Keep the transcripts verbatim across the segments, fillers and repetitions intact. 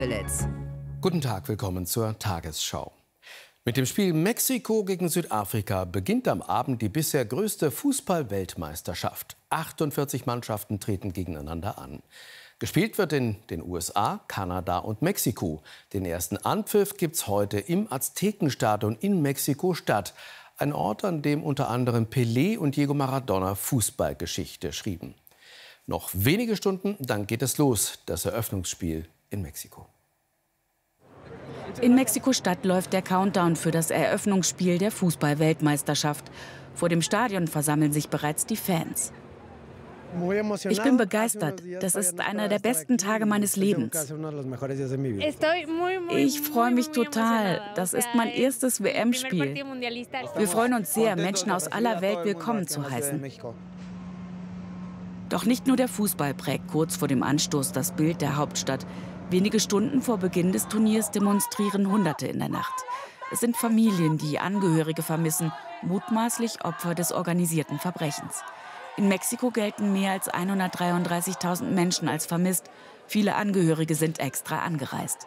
Let's. Guten Tag, willkommen zur Tagesschau. Mit dem Spiel Mexiko gegen Südafrika beginnt am Abend die bisher größte Fußball-Weltmeisterschaft. achtundvierzig Mannschaften treten gegeneinander an. Gespielt wird in den U S A, Kanada und Mexiko. Den ersten Anpfiff gibt's heute im Aztekenstadion in Mexiko-Stadt. Ein Ort, an dem unter anderem Pelé und Diego Maradona Fußballgeschichte schrieben. Noch wenige Stunden, dann geht es los, das Eröffnungsspiel in Mexiko. In Mexiko-Stadt läuft der Countdown für das Eröffnungsspiel der Fußball-Weltmeisterschaft. Vor dem Stadion versammeln sich bereits die Fans. Ich bin begeistert. Das ist einer der besten Tage meines Lebens. Ich freue mich total. Das ist mein erstes W M-Spiel. Wir freuen uns sehr, Menschen aus aller Welt willkommen zu heißen. Doch nicht nur der Fußball prägt kurz vor dem Anstoß das Bild der Hauptstadt. Wenige Stunden vor Beginn des Turniers demonstrieren Hunderte in der Nacht. Es sind Familien, die Angehörige vermissen, mutmaßlich Opfer des organisierten Verbrechens. In Mexiko gelten mehr als hundertdreiunddreißigtausend Menschen als vermisst. Viele Angehörige sind extra angereist.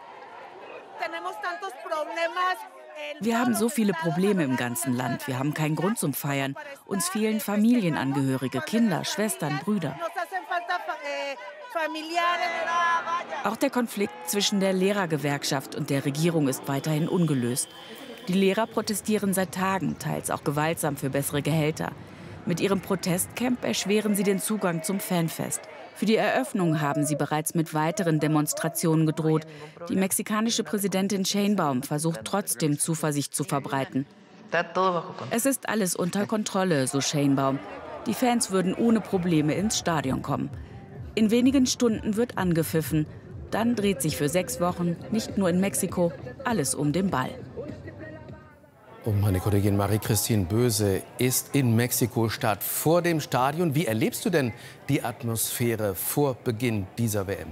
Wir haben so viele Probleme im ganzen Land. Wir haben keinen Grund zum Feiern. Uns fehlen Familienangehörige, Kinder, Schwestern, Brüder. Auch der Konflikt zwischen der Lehrergewerkschaft und der Regierung ist weiterhin ungelöst. Die Lehrer protestieren seit Tagen, teils auch gewaltsam für bessere Gehälter. Mit ihrem Protestcamp erschweren sie den Zugang zum Fanfest. Für die Eröffnung haben sie bereits mit weiteren Demonstrationen gedroht. Die mexikanische Präsidentin Sheinbaum versucht trotzdem, Zuversicht zu verbreiten. Es ist alles unter Kontrolle, so Sheinbaum. Die Fans würden ohne Probleme ins Stadion kommen. In wenigen Stunden wird angepfiffen. Dann dreht sich für sechs Wochen, nicht nur in Mexiko, alles um den Ball. Und meine Kollegin Marie-Christine Böse ist in Mexiko-Stadt vor dem Stadion. Wie erlebst du denn die Atmosphäre vor Beginn dieser W M?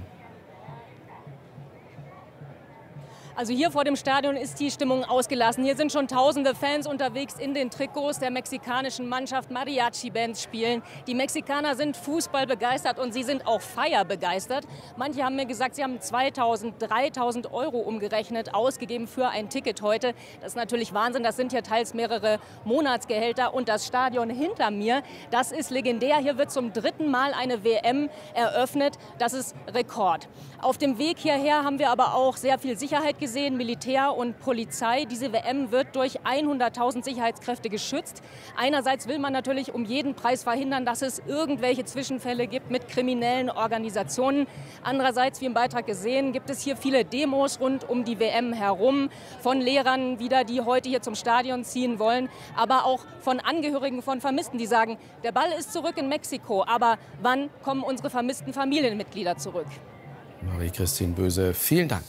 Also hier vor dem Stadion ist die Stimmung ausgelassen. Hier sind schon tausende Fans unterwegs in den Trikots der mexikanischen Mannschaft. Mariachi-Bands spielen. Die Mexikaner sind Fußball begeistert und sie sind auch Feier begeistert. Manche haben mir gesagt, sie haben zweitausend, dreitausend Euro umgerechnet ausgegeben für ein Ticket heute. Das ist natürlich Wahnsinn. Das sind hier teils mehrere Monatsgehälter. Und das Stadion hinter mir, das ist legendär. Hier wird zum dritten Mal eine W M eröffnet. Das ist Rekord. Auf dem Weg hierher haben wir aber auch sehr viel Sicherheit gesehen, Militär und Polizei. Diese W M wird durch hunderttausend Sicherheitskräfte geschützt. Einerseits will man natürlich um jeden Preis verhindern, dass es irgendwelche Zwischenfälle gibt mit kriminellen Organisationen. Andererseits, wie im Beitrag gesehen, gibt es hier viele Demos rund um die W M herum. Von Lehrern wieder, die heute hier zum Stadion ziehen wollen. Aber auch von Angehörigen von Vermissten, die sagen, der Ball ist zurück in Mexiko. Aber wann kommen unsere vermissten Familienmitglieder zurück? Marie-Christine Böse, vielen Dank.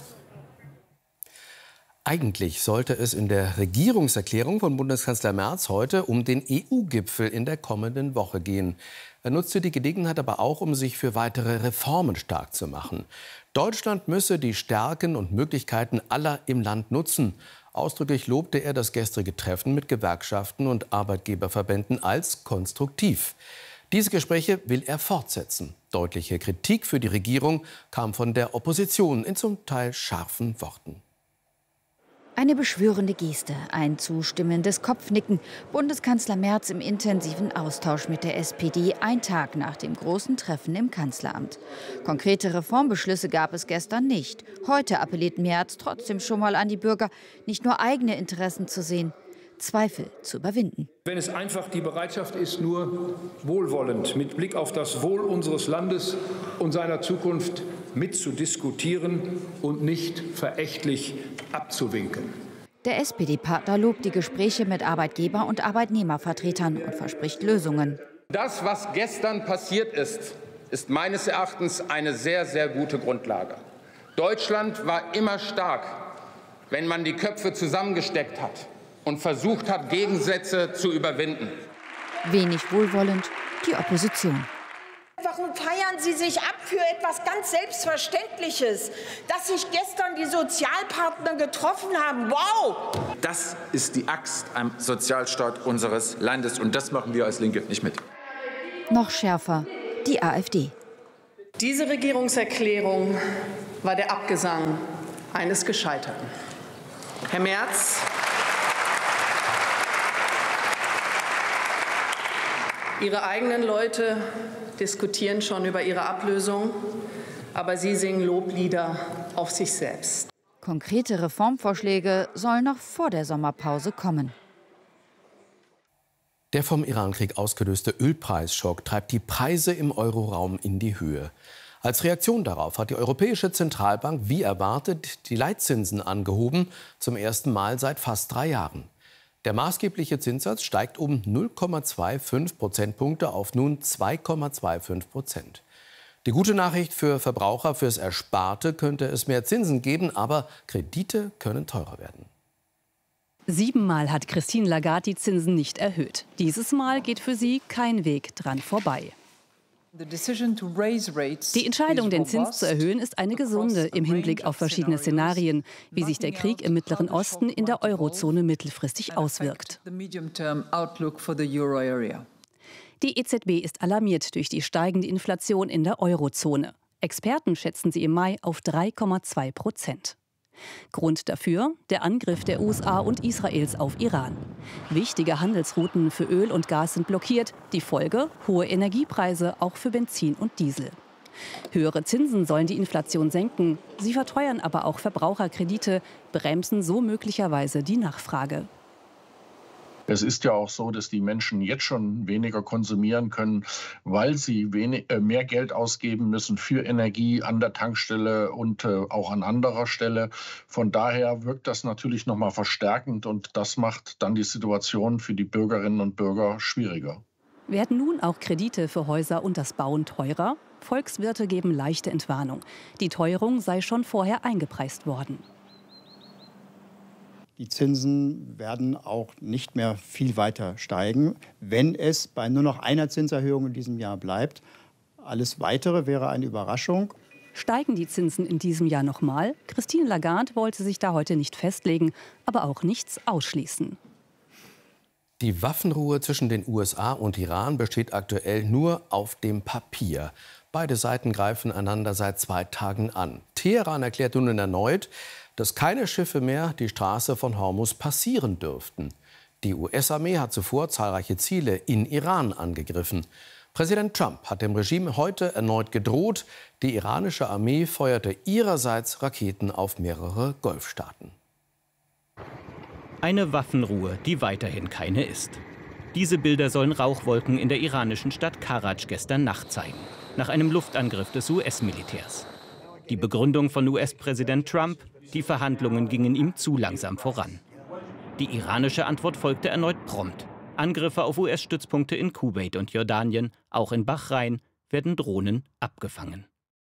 Eigentlich sollte es in der Regierungserklärung von Bundeskanzler Merz heute um den E U-Gipfel in der kommenden Woche gehen. Er nutzte die Gelegenheit aber auch, um sich für weitere Reformen stark zu machen. Deutschland müsse die Stärken und Möglichkeiten aller im Land nutzen. Ausdrücklich lobte er das gestrige Treffen mit Gewerkschaften und Arbeitgeberverbänden als konstruktiv. Diese Gespräche will er fortsetzen. Deutliche Kritik für die Regierung kam von der Opposition in zum Teil scharfen Worten. Eine beschwörende Geste, ein zustimmendes Kopfnicken. Bundeskanzler Merz im intensiven Austausch mit der S P D, ein Tag nach dem großen Treffen im Kanzleramt. Konkrete Reformbeschlüsse gab es gestern nicht. Heute appelliert Merz trotzdem schon mal an die Bürger, nicht nur eigene Interessen zu sehen, Zweifel zu überwinden. Wenn es einfach die Bereitschaft ist, nur wohlwollend mit Blick auf das Wohl unseres Landes und seiner Zukunft mitzudiskutieren und nicht verächtlich abzuwinken. Der S P D-Partner lobt die Gespräche mit Arbeitgeber- und Arbeitnehmervertretern und verspricht Lösungen. Das, was gestern passiert ist, ist meines Erachtens eine sehr, sehr gute Grundlage. Deutschland war immer stark, wenn man die Köpfe zusammengesteckt hat und versucht hat, Gegensätze zu überwinden. Wenig wohlwollend die Opposition. Warum feiern Sie sich ab für etwas ganz Selbstverständliches, dass sich gestern die Sozialpartner getroffen haben? Wow! Das ist die Axt am Sozialstaat unseres Landes, und das machen wir als Linke nicht mit. Noch schärfer die AfD. Diese Regierungserklärung war der Abgesang eines Gescheiterten. Herr Merz, Ihre eigenen Leute diskutieren schon über Ihre Ablösung, aber Sie singen Loblieder auf sich selbst. Konkrete Reformvorschläge sollen noch vor der Sommerpause kommen. Der vom Irankrieg ausgelöste Ölpreisschock treibt die Preise im Euroraum in die Höhe. Als Reaktion darauf hat die Europäische Zentralbank wie erwartet die Leitzinsen angehoben, zum ersten Mal seit fast drei Jahren. Der maßgebliche Zinssatz steigt um null Komma fünfundzwanzig Prozentpunkte auf nun zwei Komma fünfundzwanzig Prozent. Die gute Nachricht für Verbraucher: Fürs Ersparte könnte es mehr Zinsen geben, aber Kredite können teurer werden. Siebenmal hat Christine Lagarde die Zinsen nicht erhöht. Dieses Mal geht für sie kein Weg dran vorbei. Die Entscheidung, den Zins zu erhöhen, ist eine gesunde im Hinblick auf verschiedene Szenarien, wie sich der Krieg im Mittleren Osten in der Eurozone mittelfristig auswirkt. Die E Z B ist alarmiert durch die steigende Inflation in der Eurozone. Experten schätzen sie im Mai auf drei Komma zwei Prozent. Grund dafür der Angriff der U S A und Israels auf Iran. Wichtige Handelsrouten für Öl und Gas sind blockiert. Die Folge: hohe Energiepreise, auch für Benzin und Diesel. Höhere Zinsen sollen die Inflation senken. Sie verteuern aber auch Verbraucherkredite, bremsen so möglicherweise die Nachfrage. Es ist ja auch so, dass die Menschen jetzt schon weniger konsumieren können, weil sie wenig, äh, mehr Geld ausgeben müssen für Energie an der Tankstelle und äh, auch an anderer Stelle. Von daher wirkt das natürlich noch mal verstärkend und das macht dann die Situation für die Bürgerinnen und Bürger schwieriger. Werden nun auch Kredite für Häuser und das Bauen teurer? Volkswirte geben leichte Entwarnung. Die Teuerung sei schon vorher eingepreist worden. Die Zinsen werden auch nicht mehr viel weiter steigen, wenn es bei nur noch einer Zinserhöhung in diesem Jahr bleibt. Alles Weitere wäre eine Überraschung. Steigen die Zinsen in diesem Jahr noch mal? Christine Lagarde wollte sich da heute nicht festlegen, aber auch nichts ausschließen. Die Waffenruhe zwischen den U S A und Iran besteht aktuell nur auf dem Papier. Beide Seiten greifen einander seit zwei Tagen an. Teheran erklärt nun erneut, dass keine Schiffe mehr die Straße von Hormuz passieren dürften. Die U S-Armee hat zuvor zahlreiche Ziele in Iran angegriffen. Präsident Trump hat dem Regime heute erneut gedroht. Die iranische Armee feuerte ihrerseits Raketen auf mehrere Golfstaaten. Eine Waffenruhe, die weiterhin keine ist. Diese Bilder sollen Rauchwolken in der iranischen Stadt Karaj gestern Nacht zeigen, nach einem Luftangriff des U S-Militärs. Die Begründung von U S-Präsident Trump: Die Verhandlungen gingen ihm zu langsam voran. Die iranische Antwort folgte erneut prompt. Angriffe auf U S-Stützpunkte in Kuwait und Jordanien, auch in Bahrain, werden Drohnen abgefangen.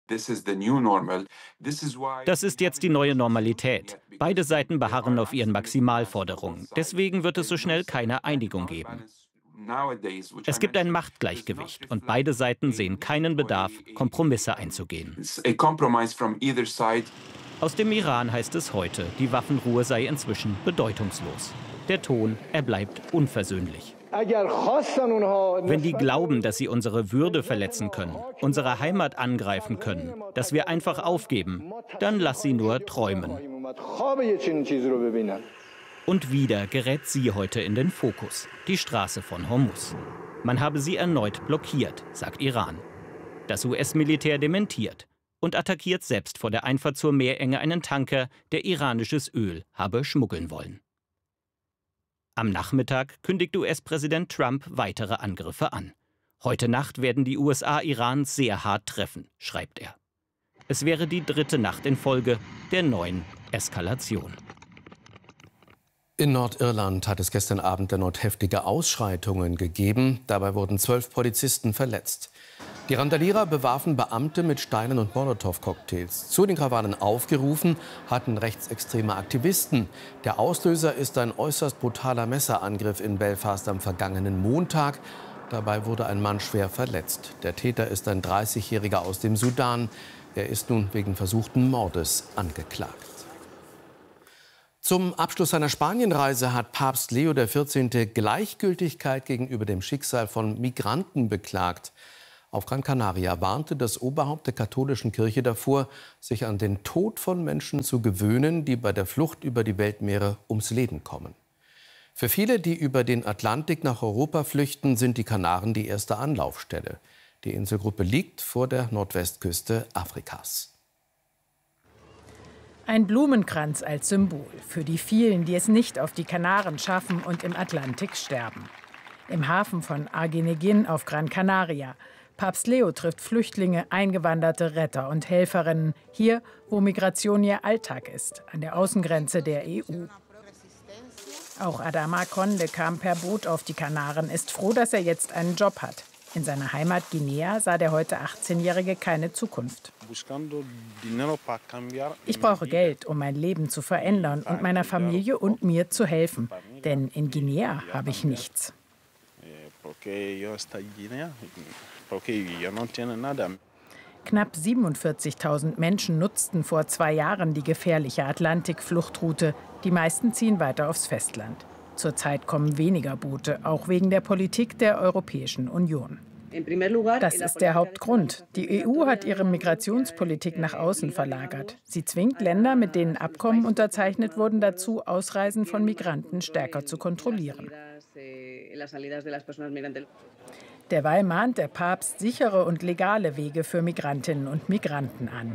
Das ist jetzt die neue Normalität. Beide Seiten beharren auf ihren Maximalforderungen. Deswegen wird es so schnell keine Einigung geben. Es gibt ein Machtgleichgewicht und beide Seiten sehen keinen Bedarf, Kompromisse einzugehen. Aus dem Iran heißt es heute, die Waffenruhe sei inzwischen bedeutungslos. Der Ton, er bleibt unversöhnlich. Wenn die glauben, dass sie unsere Würde verletzen können, unsere Heimat angreifen können, dass wir einfach aufgeben, dann lass sie nur träumen. Und wieder gerät sie heute in den Fokus, die Straße von Hormuz. Man habe sie erneut blockiert, sagt Iran. Das U S-Militär dementiert und attackiert selbst vor der Einfahrt zur Meerenge einen Tanker, der iranisches Öl habe schmuggeln wollen. Am Nachmittag kündigt U S-Präsident Trump weitere Angriffe an. Heute Nacht werden die U S A Iran sehr hart treffen, schreibt er. Es wäre die dritte Nacht in Folge der neuen Eskalation. In Nordirland hat es gestern Abend erneut heftige Ausschreitungen gegeben. Dabei wurden zwölf Polizisten verletzt. Die Randalierer bewarfen Beamte mit Steinen und Molotow-Cocktails. Zu den Krawallen aufgerufen hatten rechtsextreme Aktivisten. Der Auslöser ist ein äußerst brutaler Messerangriff in Belfast am vergangenen Montag. Dabei wurde ein Mann schwer verletzt. Der Täter ist ein dreißigjähriger aus dem Sudan. Er ist nun wegen versuchten Mordes angeklagt. Zum Abschluss seiner Spanienreise hat Papst Leo der vierzehnte Gleichgültigkeit gegenüber dem Schicksal von Migranten beklagt. Auf Gran Canaria warnte das Oberhaupt der katholischen Kirche davor, sich an den Tod von Menschen zu gewöhnen, die bei der Flucht über die Weltmeere ums Leben kommen. Für viele, die über den Atlantik nach Europa flüchten, sind die Kanaren die erste Anlaufstelle. Die Inselgruppe liegt vor der Nordwestküste Afrikas. Ein Blumenkranz als Symbol für die vielen, die es nicht auf die Kanaren schaffen und im Atlantik sterben. Im Hafen von Arguineguín auf Gran Canaria. Papst Leo trifft Flüchtlinge, Eingewanderte, Retter und Helferinnen. Hier, wo Migration ihr Alltag ist, an der Außengrenze der E U. Auch Adama Conde kam per Boot auf die Kanaren, ist froh, dass er jetzt einen Job hat. In seiner Heimat Guinea sah der heute achtzehnjährige keine Zukunft. Ich brauche Geld, um mein Leben zu verändern und meiner Familie und mir zu helfen. Denn in Guinea habe ich nichts. Knapp siebenundvierzigtausend Menschen nutzten vor zwei Jahren die gefährliche Atlantik-Fluchtroute. Die meisten ziehen weiter aufs Festland. Zurzeit kommen weniger Boote, auch wegen der Politik der Europäischen Union. Das ist der Hauptgrund. Die E U hat ihre Migrationspolitik nach außen verlagert. Sie zwingt Länder, mit denen Abkommen unterzeichnet wurden, dazu, Ausreisen von Migranten stärker zu kontrollieren. Derweil mahnt der Papst sichere und legale Wege für Migrantinnen und Migranten an.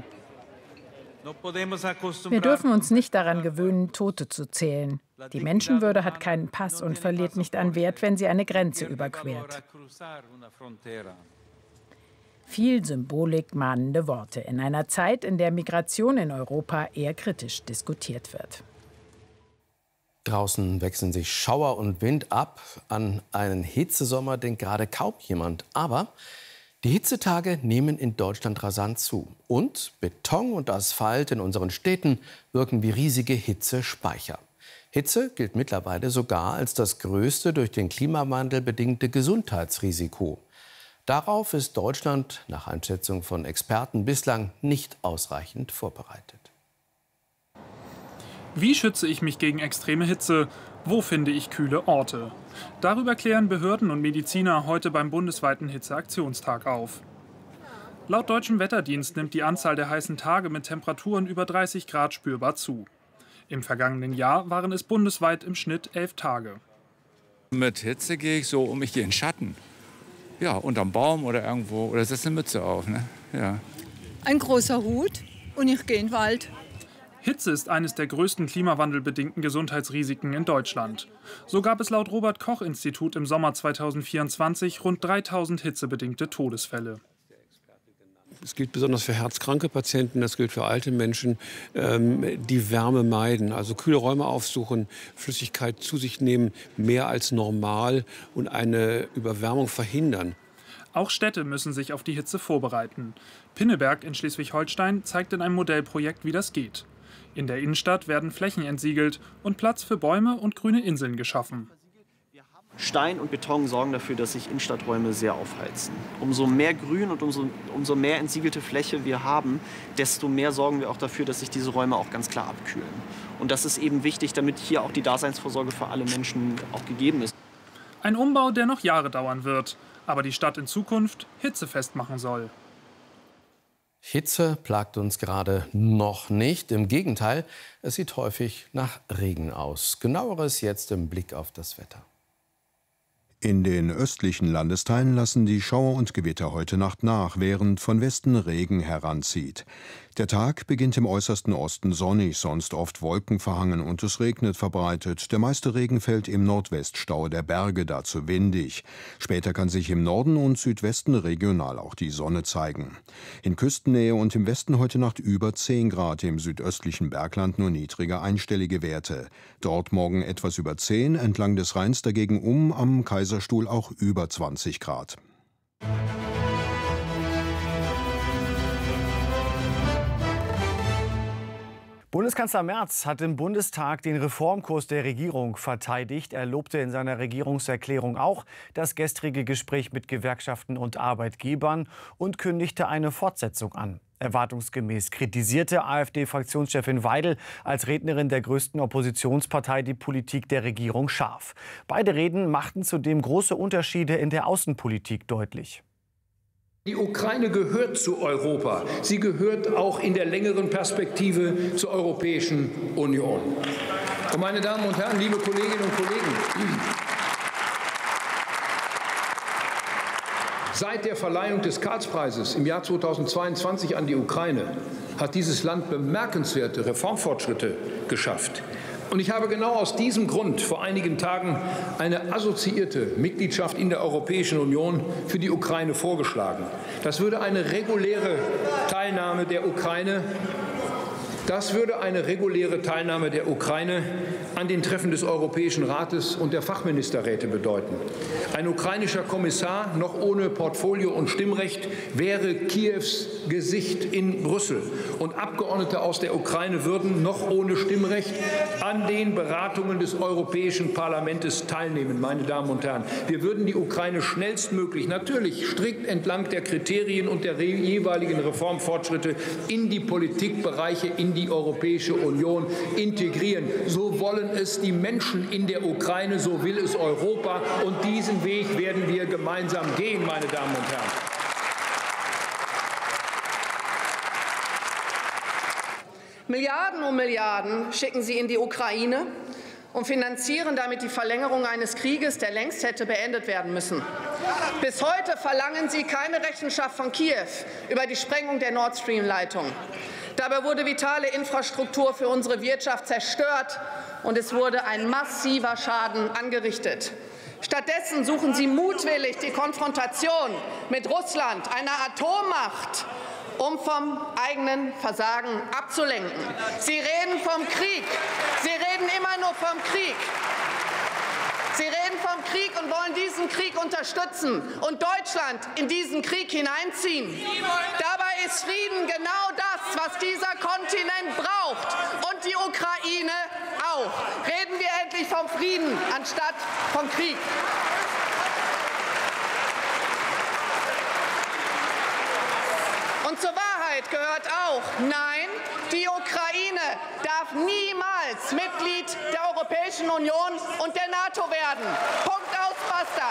Wir dürfen uns nicht daran gewöhnen, Tote zu zählen. Die Menschenwürde hat keinen Pass und verliert nicht an Wert, wenn sie eine Grenze überquert. Viel Symbolik, mahnende Worte in einer Zeit, in der Migration in Europa eher kritisch diskutiert wird. Draußen wechseln sich Schauer und Wind ab. An einen Hitzesommer denkt gerade kaum jemand. Aber die Hitzetage nehmen in Deutschland rasant zu. Und Beton und Asphalt in unseren Städten wirken wie riesige Hitzespeicher. Hitze gilt mittlerweile sogar als das größte durch den Klimawandel bedingte Gesundheitsrisiko. Darauf ist Deutschland nach Einschätzung von Experten bislang nicht ausreichend vorbereitet. Wie schütze ich mich gegen extreme Hitze? Wo finde ich kühle Orte? Darüber klären Behörden und Mediziner heute beim bundesweiten Hitzeaktionstag auf. Laut Deutschem Wetterdienst nimmt die Anzahl der heißen Tage mit Temperaturen über dreißig Grad spürbar zu. Im vergangenen Jahr waren es bundesweit im Schnitt elf Tage. Mit Hitze gehe ich so um mich in den Schatten. Ja, unterm Baum oder irgendwo, oder setze eine Mütze auf. Ne? Ja. Ein großer Hut und ich gehe in den Wald. Hitze ist eines der größten klimawandelbedingten Gesundheitsrisiken in Deutschland. So gab es laut Robert-Koch-Institut im Sommer zweitausendvierundzwanzig rund dreitausend hitzebedingte Todesfälle. Es gilt besonders für herzkranke Patienten, das gilt für alte Menschen, ähm, die Wärme meiden. Also kühle Räume aufsuchen, Flüssigkeit zu sich nehmen, mehr als normal und eine Überwärmung verhindern. Auch Städte müssen sich auf die Hitze vorbereiten. Pinneberg in Schleswig-Holstein zeigt in einem Modellprojekt, wie das geht. In der Innenstadt werden Flächen entsiegelt und Platz für Bäume und grüne Inseln geschaffen. Stein und Beton sorgen dafür, dass sich Innenstadträume sehr aufheizen. Umso mehr Grün und umso, umso mehr entsiegelte Fläche wir haben, desto mehr sorgen wir auch dafür, dass sich diese Räume auch ganz klar abkühlen. Und das ist eben wichtig, damit hier auch die Daseinsvorsorge für alle Menschen auch gegeben ist. Ein Umbau, der noch Jahre dauern wird, aber die Stadt in Zukunft hitzefest machen soll. Hitze plagt uns gerade noch nicht. Im Gegenteil, es sieht häufig nach Regen aus. Genaueres jetzt im Blick auf das Wetter. In den östlichen Landesteilen lassen die Schauer und Gewitter heute Nacht nach, während von Westen Regen heranzieht. Der Tag beginnt im äußersten Osten sonnig, sonst oft wolkenverhangen und es regnet verbreitet. Der meiste Regen fällt im Nordweststau der Berge, dazu windig. Später kann sich im Norden und Südwesten regional auch die Sonne zeigen. In Küstennähe und im Westen heute Nacht über zehn Grad, im südöstlichen Bergland nur niedrige einstellige Werte. Dort morgen etwas über zehn, entlang des Rheins dagegen um, am Kaiserstuhl auch über zwanzig Grad. Bundeskanzler Merz hat im Bundestag den Reformkurs der Regierung verteidigt. Er lobte in seiner Regierungserklärung auch das gestrige Gespräch mit Gewerkschaften und Arbeitgebern und kündigte eine Fortsetzung an. Erwartungsgemäß kritisierte AfD-Fraktionschefin Weidel als Rednerin der größten Oppositionspartei die Politik der Regierung scharf. Beide Reden machten zudem große Unterschiede in der Außenpolitik deutlich. Die Ukraine gehört zu Europa. Sie gehört auch in der längeren Perspektive zur Europäischen Union. Und meine Damen und Herren, liebe Kolleginnen und Kollegen, seit der Verleihung des Karlspreises im Jahr zweitausendzweiundzwanzig an die Ukraine hat dieses Land bemerkenswerte Reformfortschritte geschafft. Und ich habe genau aus diesem Grund vor einigen Tagen eine assoziierte Mitgliedschaft in der Europäischen Union für die Ukraine vorgeschlagen. Das würde eine reguläre Teilnahme der Ukraine Das würde eine reguläre Teilnahme der Ukraine an den Treffen des Europäischen Rates und der Fachministerräte bedeuten. Ein ukrainischer Kommissar, noch ohne Portfolio und Stimmrecht, wäre Kiews Gesicht in Brüssel. Und Abgeordnete aus der Ukraine würden, noch ohne Stimmrecht, an den Beratungen des Europäischen Parlaments teilnehmen. Meine Damen und Herren, wir würden die Ukraine schnellstmöglich, natürlich strikt entlang der Kriterien und der jeweiligen Reformfortschritte, in die Politikbereiche, in die Europäische Union integrieren. So wollen es die Menschen in der Ukraine, so will es Europa. Und diesen Weg werden wir gemeinsam gehen, meine Damen und Herren. Milliarden um Milliarden schicken Sie in die Ukraine und finanzieren damit die Verlängerung eines Krieges, der längst hätte beendet werden müssen. Bis heute verlangen Sie keine Rechenschaft von Kiew über die Sprengung der Nord Stream-Leitung. Dabei wurde vitale Infrastruktur für unsere Wirtschaft zerstört, und es wurde ein massiver Schaden angerichtet. Stattdessen suchen Sie mutwillig die Konfrontation mit Russland, einer Atommacht, um vom eigenen Versagen abzulenken. Sie reden vom Krieg. Sie reden immer nur vom Krieg. Sie reden vom Krieg und wollen diesen Krieg unterstützen und Deutschland in diesen Krieg hineinziehen. Dabei ist Frieden genau das, was dieser Kontinent braucht, und die Ukraine auch. Reden wir endlich vom Frieden anstatt vom Krieg. Und zur Wahrheit gehört auch, nein, die Ukraine darf niemals Mitglied der Europäischen Union und der NATO werden. Punkt, aus, basta.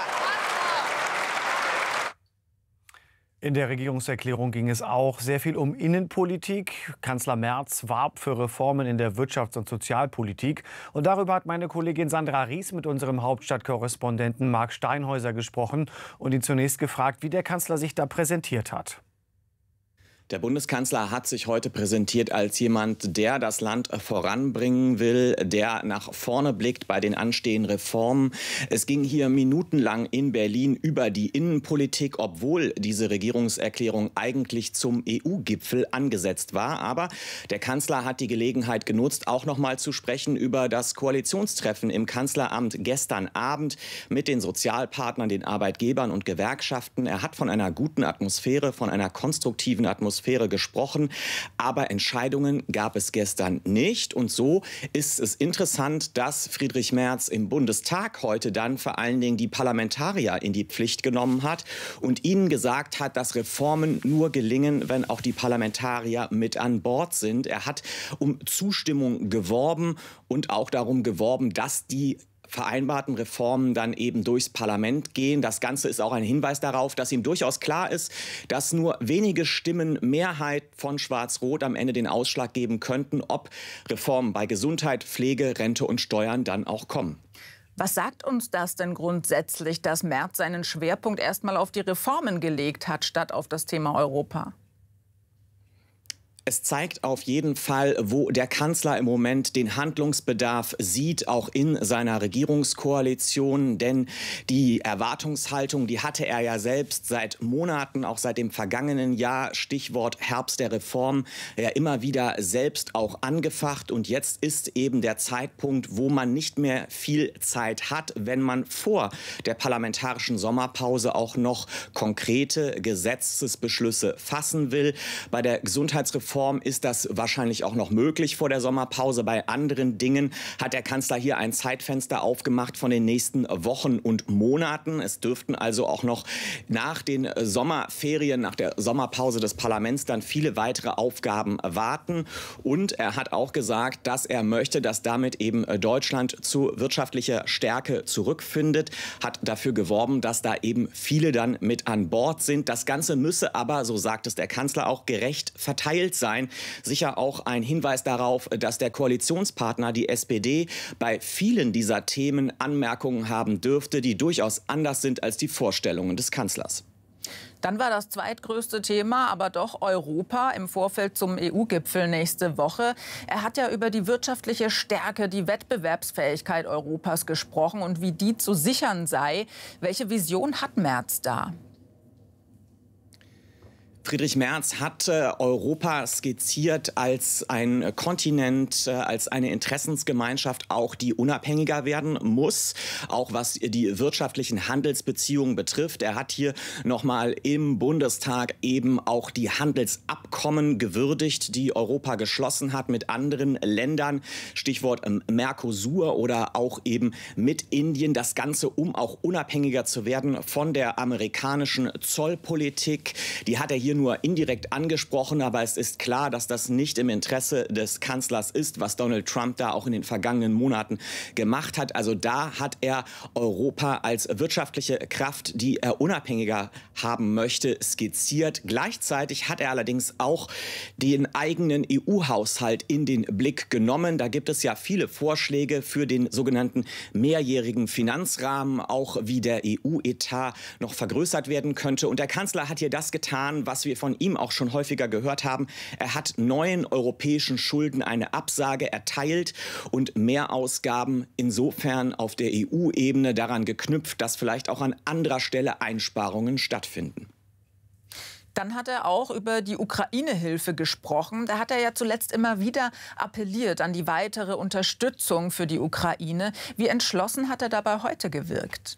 In der Regierungserklärung ging es auch sehr viel um Innenpolitik. Kanzler Merz warb für Reformen in der Wirtschafts- und Sozialpolitik. Und darüber hat meine Kollegin Sandra Ries mit unserem Hauptstadtkorrespondenten Marc Steinhäuser gesprochen und ihn zunächst gefragt, wie der Kanzler sich da präsentiert hat. Der Bundeskanzler hat sich heute präsentiert als jemand, der das Land voranbringen will, der nach vorne blickt bei den anstehenden Reformen. Es ging hier minutenlang in Berlin über die Innenpolitik, obwohl diese Regierungserklärung eigentlich zum E U-Gipfel angesetzt war. Aber der Kanzler hat die Gelegenheit genutzt, auch noch mal zu sprechen über das Koalitionstreffen im Kanzleramt gestern Abend mit den Sozialpartnern, den Arbeitgebern und Gewerkschaften. Er hat von einer guten Atmosphäre, von einer konstruktiven Atmosphäre gesprochen, aber Entscheidungen gab es gestern nicht. Und so ist es interessant, dass Friedrich Merz im Bundestag heute dann vor allen Dingen die Parlamentarier in die Pflicht genommen hat und ihnen gesagt hat, dass Reformen nur gelingen, wenn auch die Parlamentarier mit an Bord sind. Er hat um Zustimmung geworben und auch darum geworben, dass die vereinbarten Reformen dann eben durchs Parlament gehen. Das Ganze ist auch ein Hinweis darauf, dass ihm durchaus klar ist, dass nur wenige Stimmen Mehrheit von Schwarz-Rot am Ende den Ausschlag geben könnten, ob Reformen bei Gesundheit, Pflege, Rente und Steuern dann auch kommen. Was sagt uns das denn grundsätzlich, dass Merz seinen Schwerpunkt erstmal auf die Reformen gelegt hat, statt auf das Thema Europa? Es zeigt auf jeden Fall, wo der Kanzler im Moment den Handlungsbedarf sieht, auch in seiner Regierungskoalition. Denn die Erwartungshaltung, die hatte er ja selbst seit Monaten, auch seit dem vergangenen Jahr, Stichwort Herbst der Reform, ja immer wieder selbst auch angefacht. Und jetzt ist eben der Zeitpunkt, wo man nicht mehr viel Zeit hat, wenn man vor der parlamentarischen Sommerpause auch noch konkrete Gesetzesbeschlüsse fassen will. Bei der Gesundheitsreform Reform ist das wahrscheinlich auch noch möglich vor der Sommerpause. Bei anderen Dingen hat der Kanzler hier ein Zeitfenster aufgemacht von den nächsten Wochen und Monaten. Es dürften also auch noch nach den Sommerferien, nach der Sommerpause des Parlaments dann viele weitere Aufgaben warten. Und er hat auch gesagt, dass er möchte, dass damit eben Deutschland zu wirtschaftlicher Stärke zurückfindet, hat dafür geworben, dass da eben viele dann mit an Bord sind. Das Ganze müsse aber, so sagt es der Kanzler, auch gerecht verteilt sein. Sicher auch ein Hinweis darauf, dass der Koalitionspartner, die S P D, bei vielen dieser Themen Anmerkungen haben dürfte, die durchaus anders sind als die Vorstellungen des Kanzlers. Dann war das zweitgrößte Thema aber doch Europa im Vorfeld zum E U-Gipfel nächste Woche. Er hat ja über die wirtschaftliche Stärke, die Wettbewerbsfähigkeit Europas gesprochen und wie die zu sichern sei. Welche Vision hat Merz da? Friedrich Merz hat äh, Europa skizziert als ein Kontinent, äh, als eine Interessensgemeinschaft, auch die unabhängiger werden muss, auch was die wirtschaftlichen Handelsbeziehungen betrifft. Er hat hier nochmal im Bundestag eben auch die Handelsabkommen gewürdigt, die Europa geschlossen hat mit anderen Ländern. Stichwort ähm, Mercosur oder auch eben mit Indien. Das Ganze, um auch unabhängiger zu werden von der amerikanischen Zollpolitik. Die hat er hier nur indirekt angesprochen, aber es ist klar, dass das nicht im Interesse des Kanzlers ist, was Donald Trump da auch in den vergangenen Monaten gemacht hat. Also da hat er Europa als wirtschaftliche Kraft, die er unabhängiger haben möchte, skizziert. Gleichzeitig hat er allerdings auch den eigenen E U-Haushalt in den Blick genommen. Da gibt es ja viele Vorschläge für den sogenannten mehrjährigen Finanzrahmen, auch wie der E U-Etat noch vergrößert werden könnte. Und der Kanzler hat hier das getan, was wir von ihm auch schon häufiger gehört haben. Er hat neuen europäischen Schulden eine Absage erteilt und Mehrausgaben insofern auf der E U-Ebene daran geknüpft, dass vielleicht auch an anderer Stelle Einsparungen stattfinden. Dann hat er auch über die Ukraine-Hilfe gesprochen. Da hat er ja zuletzt immer wieder appelliert an die weitere Unterstützung für die Ukraine. Wie entschlossen hat er dabei heute gewirkt?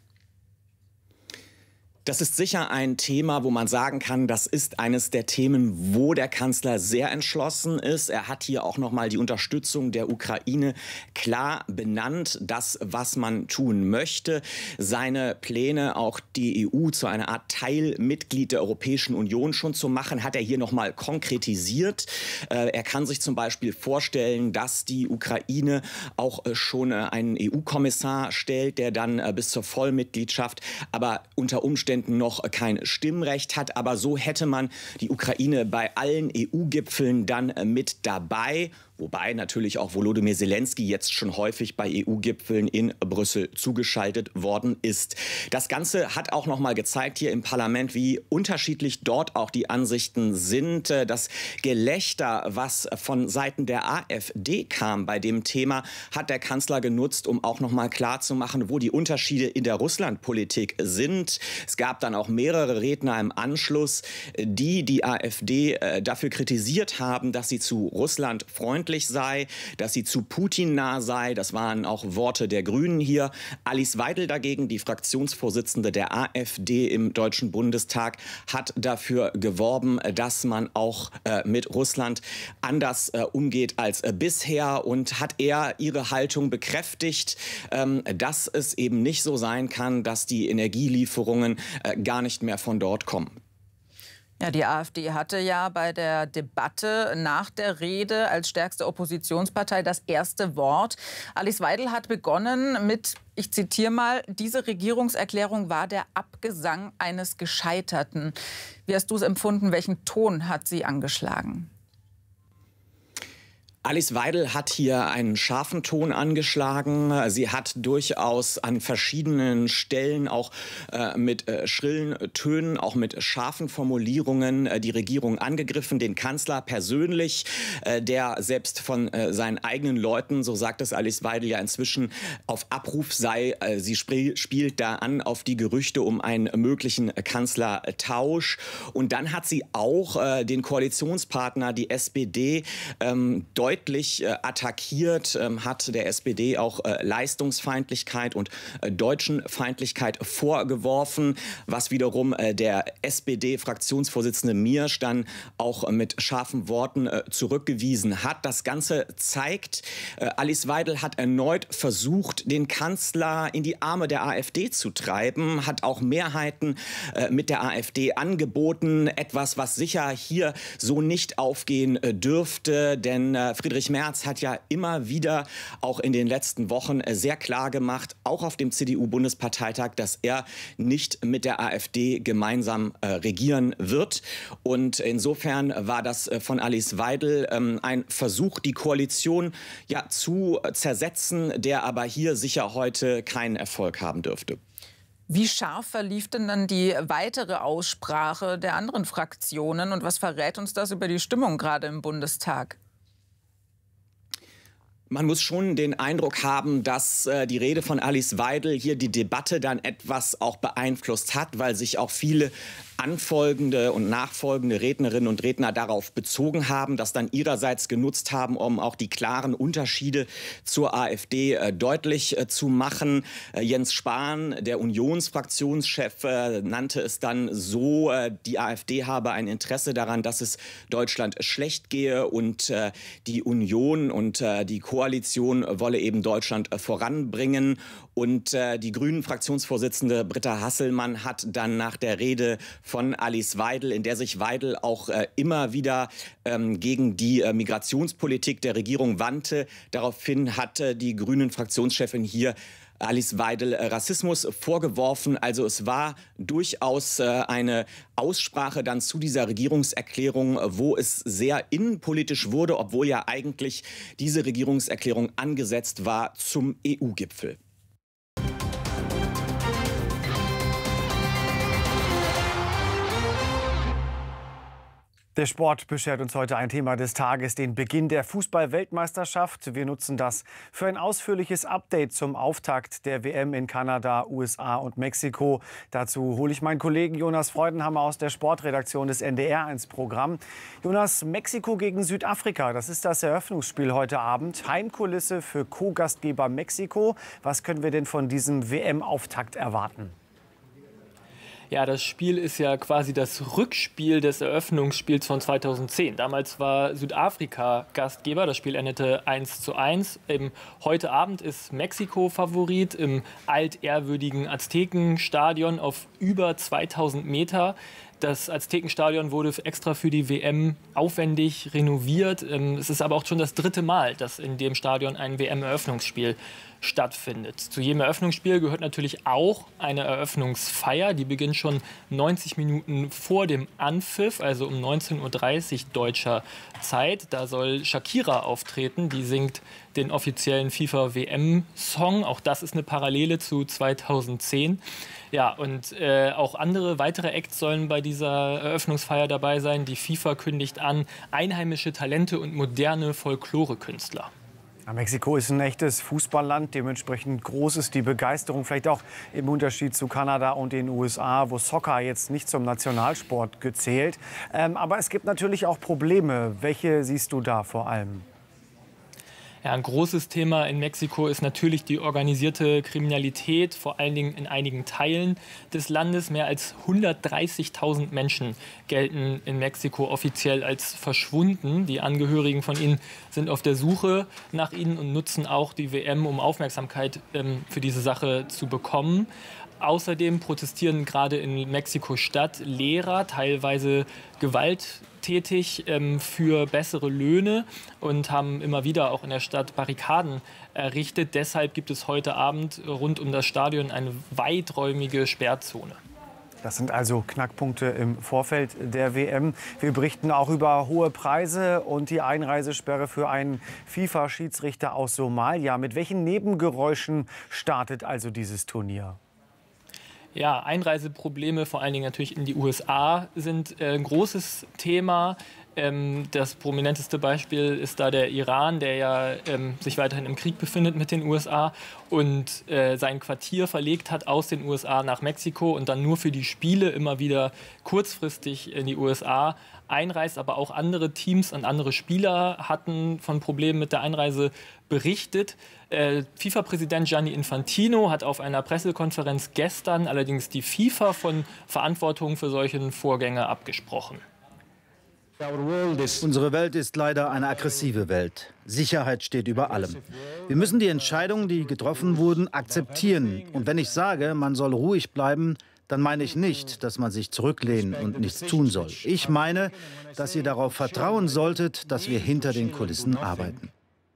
Das ist sicher ein Thema, wo man sagen kann, das ist eines der Themen, wo der Kanzler sehr entschlossen ist. Er hat hier auch noch mal die Unterstützung der Ukraine klar benannt, das, was man tun möchte. Seine Pläne, auch die E U zu einer Art Teilmitglied der Europäischen Union schon zu machen, hat er hier noch mal konkretisiert. Er kann sich zum Beispiel vorstellen, dass die Ukraine auch schon einen E U-Kommissar stellt, der dann bis zur Vollmitgliedschaft, aber unter Umständen noch kein Stimmrecht hat. Aber so hätte man die Ukraine bei allen E U-Gipfeln dann mit dabei. Wobei natürlich auch Volodymyr Zelensky jetzt schon häufig bei E U-Gipfeln in Brüssel zugeschaltet worden ist. Das Ganze hat auch noch mal gezeigt hier im Parlament, wie unterschiedlich dort auch die Ansichten sind. Das Gelächter, was von Seiten der AfD kam bei dem Thema, hat der Kanzler genutzt, um auch noch mal klarzumachen, wo die Unterschiede in der Russlandpolitik sind. Es gab dann auch mehrere Redner im Anschluss, die die AfD dafür kritisiert haben, dass sie zu Russland freundlich sei, dass sie zu Putin nah sei. Das waren auch Worte der Grünen hier. Alice Weidel dagegen, die Fraktionsvorsitzende der AfD im Deutschen Bundestag, hat dafür geworben, dass man auch äh, mit Russland anders äh, umgeht als äh, bisher und hat eher ihre Haltung bekräftigt, ähm, dass es eben nicht so sein kann, dass die Energielieferungen äh, gar nicht mehr von dort kommen. Ja, die AfD hatte ja bei der Debatte nach der Rede als stärkste Oppositionspartei das erste Wort. Alice Weidel hat begonnen mit, ich zitiere mal, diese Regierungserklärung war der Abgesang eines Gescheiterten. Wie hast du es empfunden? Welchen Ton hat sie angeschlagen? Alice Weidel hat hier einen scharfen Ton angeschlagen. Sie hat durchaus an verschiedenen Stellen auch äh, mit äh, schrillen Tönen, auch mit scharfen Formulierungen äh, die Regierung angegriffen, den Kanzler persönlich, äh, der selbst von äh, seinen eigenen Leuten, so sagt es Alice Weidel ja inzwischen, auf Abruf sei. Äh, sie sp spielt da an auf die Gerüchte um einen möglichen Kanzlertausch. Und dann hat sie auch äh, den Koalitionspartner, die S P D, ähm, deutlich deutlich äh, attackiert, ähm, hat der S P D auch äh, Leistungsfeindlichkeit und äh, Deutschenfeindlichkeit vorgeworfen, was wiederum äh, der S P D-Fraktionsvorsitzende Miersch dann auch äh, mit scharfen Worten äh, zurückgewiesen hat. Das Ganze zeigt, äh, Alice Weidel hat erneut versucht, den Kanzler in die Arme der AfD zu treiben, hat auch Mehrheiten äh, mit der AfD angeboten. Etwas, was sicher hier so nicht aufgehen äh, dürfte, denn äh, Friedrich Merz hat ja immer wieder auch in den letzten Wochen äh, sehr klar gemacht, auch auf dem C D U-Bundesparteitag, dass er nicht mit der AfD gemeinsam äh, regieren wird. Und insofern war das äh, von Alice Weidel ähm, ein Versuch, die Koalition ja zu äh, zersetzen, der aber hier sicher heute keinen Erfolg haben dürfte. Wie scharf verlief denn dann die weitere Aussprache der anderen Fraktionen und was verrät uns das über die Stimmung gerade im Bundestag? Man muss schon den Eindruck haben, dass äh, die Rede von Alice Weidel hier die Debatte dann etwas auch beeinflusst hat, weil sich auch viele anfolgende und nachfolgende Rednerinnen und Redner darauf bezogen haben, das dann ihrerseits genutzt haben, um auch die klaren Unterschiede zur AfD äh, deutlich äh, zu machen. Äh, Jens Spahn, der Unionsfraktionschef, äh, nannte es dann so, äh, die AfD habe ein Interesse daran, dass es Deutschland schlecht gehe und äh, die Union und äh, die Koalition wolle eben Deutschland äh, voranbringen. Und äh, die Grünen-Fraktionsvorsitzende Britta Hasselmann hat dann nach der Rede von Alice Weidel, in der sich Weidel auch äh, immer wieder ähm, gegen die äh, Migrationspolitik der Regierung wandte. Daraufhin hatte die Grünen-Fraktionschefin hier Alice Weidel äh, Rassismus vorgeworfen. Also es war durchaus äh, eine Aussprache dann zu dieser Regierungserklärung, wo es sehr innenpolitisch wurde, obwohl ja eigentlich diese Regierungserklärung angesetzt war zum E U-Gipfel. Der Sport beschert uns heute ein Thema des Tages, den Beginn der Fußball-Weltmeisterschaft. Wir nutzen das für ein ausführliches Update zum Auftakt der W M in Kanada, U S A und Mexiko. Dazu hole ich meinen Kollegen Jonas Freudenhammer aus der Sportredaktion des N D R ins Programm. Jonas, Mexiko gegen Südafrika, das ist das Eröffnungsspiel heute Abend. Heimkulisse für Co-Gastgeber Mexiko. Was können wir denn von diesem W M-Auftakt erwarten? Ja, das Spiel ist ja quasi das Rückspiel des Eröffnungsspiels von zweitausendzehn. Damals war Südafrika Gastgeber. Das Spiel endete eins zu eins. Eben heute Abend ist Mexiko Favorit im altehrwürdigen Aztekenstadion auf über zweitausend Meter. Das Aztekenstadion wurde extra für die W M aufwendig renoviert. Es ist aber auch schon das dritte Mal, dass in dem Stadion ein W M-Eröffnungsspiel stattfindet. Zu jedem Eröffnungsspiel gehört natürlich auch eine Eröffnungsfeier. Die beginnt schon neunzig Minuten vor dem Anpfiff, also um neunzehn Uhr dreißig deutscher Zeit. Da soll Shakira auftreten. Die singt den offiziellen FIFA-W M-Song. Auch das ist eine Parallele zu zweitausendzehn. Ja, und äh, auch andere weitere Acts sollen bei dieser Eröffnungsfeier dabei sein. Die FIFA kündigt an, einheimische Talente und moderne Folklore-Künstler. Ja, Mexiko ist ein echtes Fußballland, dementsprechend groß ist die Begeisterung, vielleicht auch im Unterschied zu Kanada und den U S A, wo Soccer jetzt nicht zum Nationalsport gezählt. Ähm, aber es gibt natürlich auch Probleme. Welche siehst du da vor allem? Ja, ein großes Thema in Mexiko ist natürlich die organisierte Kriminalität, vor allen Dingen in einigen Teilen des Landes. Mehr als hundertdreißigtausend Menschen gelten in Mexiko offiziell als verschwunden. Die Angehörigen von ihnen sind auf der Suche nach ihnen und nutzen auch die W M, um Aufmerksamkeit ähm, für diese Sache zu bekommen. Außerdem protestieren gerade in Mexiko-Stadt Lehrer, teilweise gewalttätig, ähm, für bessere Löhne und haben immer wieder auch in der Stadt Barrikaden errichtet. Deshalb gibt es heute Abend rund um das Stadion eine weiträumige Sperrzone. Das sind also Knackpunkte im Vorfeld der W M. Wir berichten auch über hohe Preise und die Einreisesperre für einen FIFA-Schiedsrichter aus Somalia. Mit welchen Nebengeräuschen startet also dieses Turnier? Ja, Einreiseprobleme, vor allen Dingen natürlich in die U S A, sind äh, ein großes Thema. Ähm, das prominenteste Beispiel ist da der Iran, der ja ähm, sich weiterhin im Krieg befindet mit den U S A und äh, sein Quartier verlegt hat aus den U S A nach Mexiko und dann nur für die Spiele immer wieder kurzfristig in die U S A einreist. Aber auch andere Teams und andere Spieler hatten von Problemen mit der Einreise berichtet. Äh, FIFA-Präsident Gianni Infantino hat auf einer Pressekonferenz gestern allerdings die FIFA von Verantwortung für solche Vorgänge abgesprochen. Unsere Welt ist leider eine aggressive Welt. Sicherheit steht über allem. Wir müssen die Entscheidungen, die getroffen wurden, akzeptieren. Und wenn ich sage, man soll ruhig bleiben, dann meine ich nicht, dass man sich zurücklehnen und nichts tun soll. Ich meine, dass ihr darauf vertrauen solltet, dass wir hinter den Kulissen arbeiten.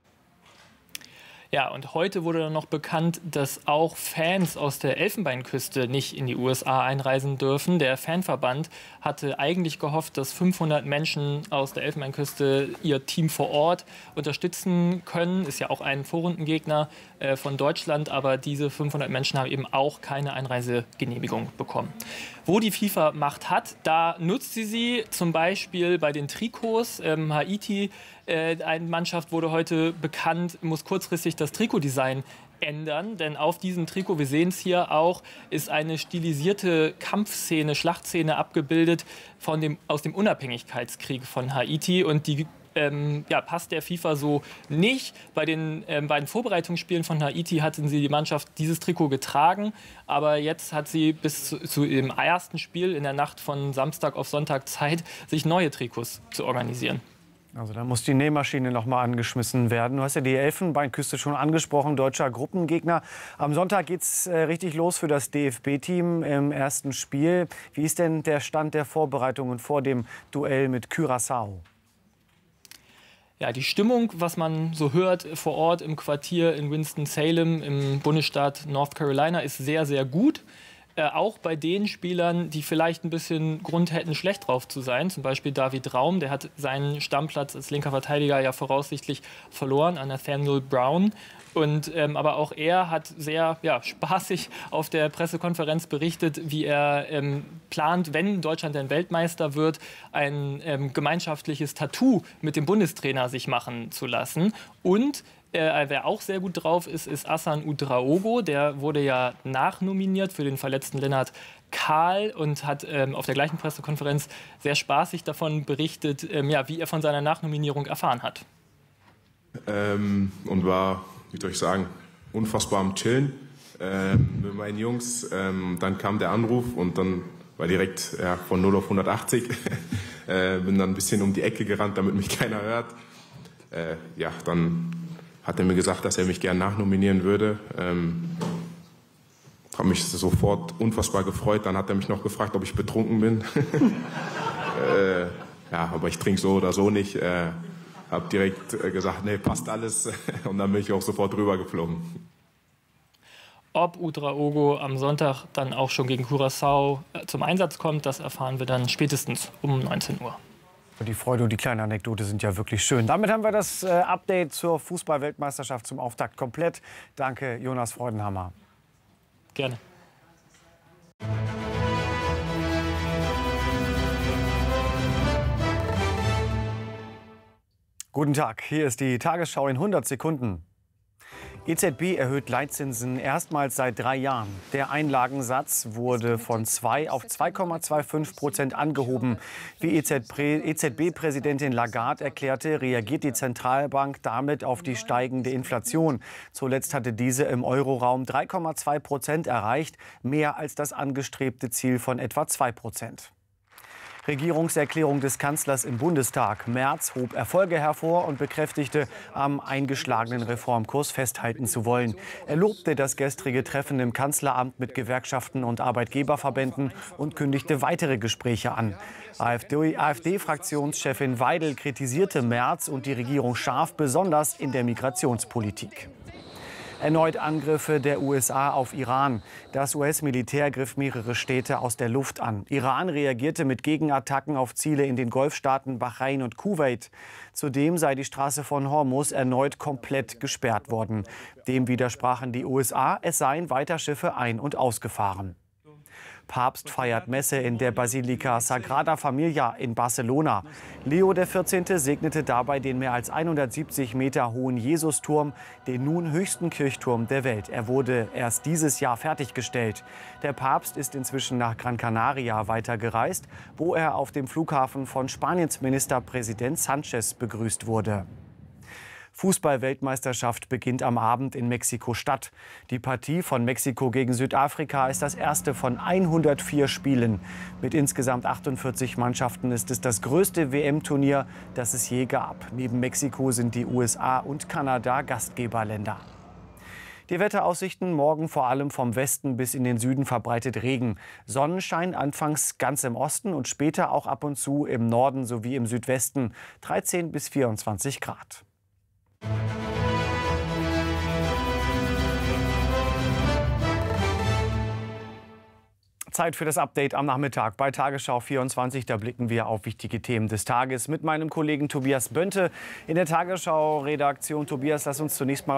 Ja, und heute wurde dann noch bekannt, dass auch Fans aus der Elfenbeinküste nicht in die U S A einreisen dürfen. Der Fanverband hatte eigentlich gehofft, dass fünfhundert Menschen aus der Elfenbeinküste ihr Team vor Ort unterstützen können. Ist ja auch ein Vorrundengegner äh, von Deutschland, aber diese fünfhundert Menschen haben eben auch keine Einreisegenehmigung bekommen. Wo die FIFA Macht hat, da nutzt sie sie zum Beispiel bei den Trikots. Ähm, Haiti, äh, eine Mannschaft wurde heute bekannt, muss kurzfristig das Trikotdesign ändern, denn auf diesem Trikot, wir sehen es hier auch, ist eine stilisierte Kampfszene, Schlachtszene abgebildet von dem, aus dem Unabhängigkeitskrieg von Haiti und die Ähm, ja, passt der FIFA so nicht. Bei den ähm, beiden Vorbereitungsspielen von Haiti hatten sie die Mannschaft dieses Trikot getragen, aber jetzt hat sie bis zu, zu dem ersten Spiel in der Nacht von Samstag auf Sonntag Zeit, sich neue Trikots zu organisieren. Also da muss die Nähmaschine noch mal angeschmissen werden. Du hast ja die Elfenbeinküste schon angesprochen, deutscher Gruppengegner. Am Sonntag geht es äh, richtig los für das D F B-Team im ersten Spiel. Wie ist denn der Stand der Vorbereitungen vor dem Duell mit Curaçao? Ja, die Stimmung, was man so hört vor Ort im Quartier in Winston-Salem im Bundesstaat North Carolina, ist sehr, sehr gut. Äh, auch bei den Spielern, die vielleicht ein bisschen Grund hätten, schlecht drauf zu sein. Zum Beispiel David Raum, der hat seinen Stammplatz als linker Verteidiger ja voraussichtlich verloren an Nathaniel Brown. Und, ähm, aber auch er hat sehr ja, spaßig auf der Pressekonferenz berichtet, wie er ähm, plant, wenn Deutschland denn Weltmeister wird, ein ähm, gemeinschaftliches Tattoo mit dem Bundestrainer sich machen zu lassen. Und äh, wer auch sehr gut drauf ist, ist Hassan Ouedraogo. Der wurde ja nachnominiert für den verletzten Lennart Kahl und hat ähm, auf der gleichen Pressekonferenz sehr spaßig davon berichtet, ähm, ja, wie er von seiner Nachnominierung erfahren hat. Ähm, und war, wie soll ich sagen, unfassbar am Chillen ähm, mit meinen Jungs. Ähm, dann kam der Anruf und dann war direkt ja, von null auf hundertachtzig. äh, bin dann ein bisschen um die Ecke gerannt, damit mich keiner hört. Äh, ja, dann hat er mir gesagt, dass er mich gern nachnominieren würde. Ähm, habe mich sofort unfassbar gefreut. Dann hat er mich noch gefragt, ob ich betrunken bin. äh, ja, aber ich trinke so oder so nicht. Äh, habe direkt gesagt, nee, passt alles. Und dann bin ich auch sofort rüber geflogen. Ob Ouedraogo am Sonntag dann auch schon gegen Curaçao zum Einsatz kommt, das erfahren wir dann spätestens um neunzehn Uhr. Die Freude und die kleine Anekdote sind ja wirklich schön. Damit haben wir das äh, Update zur Fußball-Weltmeisterschaft zum Auftakt komplett. Danke, Jonas Freudenhammer. Gerne. Guten Tag, hier ist die Tagesschau in hundert Sekunden. E Z B erhöht Leitzinsen erstmals seit drei Jahren. Der Einlagensatz wurde von zwei auf zwei Komma fünfundzwanzig Prozent angehoben. Wie E Z B-Präsidentin Lagarde erklärte, reagiert die Zentralbank damit auf die steigende Inflation. Zuletzt hatte diese im Euroraum drei Komma zwei Prozent erreicht, mehr als das angestrebte Ziel von etwa zwei Prozent. Regierungserklärung des Kanzlers im Bundestag. Merz hob Erfolge hervor und bekräftigte, am eingeschlagenen Reformkurs festhalten zu wollen. Er lobte das gestrige Treffen im Kanzleramt mit Gewerkschaften und Arbeitgeberverbänden und kündigte weitere Gespräche an. AfD-Fraktionschefin Weidel kritisierte Merz und die Regierung scharf, besonders in der Migrationspolitik. Erneut Angriffe der U S A auf Iran. Das U S-Militär griff mehrere Städte aus der Luft an. Iran reagierte mit Gegenattacken auf Ziele in den Golfstaaten Bahrain und Kuwait. Zudem sei die Straße von Hormuz erneut komplett gesperrt worden. Dem widersprachen die U S A, es seien weiter Schiffe ein- und ausgefahren. Papst feiert Messe in der Basilika Sagrada Familia in Barcelona. Leo der vierzehnte segnete dabei den mehr als hundertsiebzig Meter hohen Jesusturm, den nun höchsten Kirchturm der Welt. Er wurde erst dieses Jahr fertiggestellt. Der Papst ist inzwischen nach Gran Canaria weitergereist, wo er auf dem Flughafen von Spaniens Ministerpräsident Sánchez begrüßt wurde. Fußball-Weltmeisterschaft beginnt am Abend in Mexiko-Stadt. Die Partie von Mexiko gegen Südafrika ist das erste von hundertvier Spielen. Mit insgesamt achtundvierzig Mannschaften ist es das größte W M-Turnier, das es je gab. Neben Mexiko sind die U S A und Kanada Gastgeberländer. Die Wetteraussichten: morgen vor allem vom Westen bis in den Süden verbreitet Regen. Sonnenschein anfangs ganz im Osten und später auch ab und zu im Norden sowie im Südwesten. dreizehn bis vierundzwanzig Grad. Zeit für das Update am Nachmittag bei Tagesschau vierundzwanzig. Da blicken wir auf wichtige Themen des Tages mit meinem Kollegen Tobias Bönte in der Tagesschau-Redaktion. Tobias, lass uns zunächst mal